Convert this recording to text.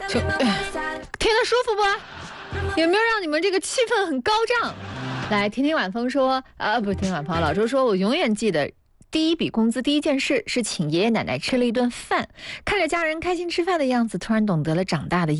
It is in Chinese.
就听得舒服不？有没有让你们这个气氛很高涨？来，听听晚风说，不是听晚风，老周说，我永远记得第一笔工资第一件事是请爷爷奶奶吃了一顿饭，看着家人开心吃饭的样子，突然懂得了长大的意义。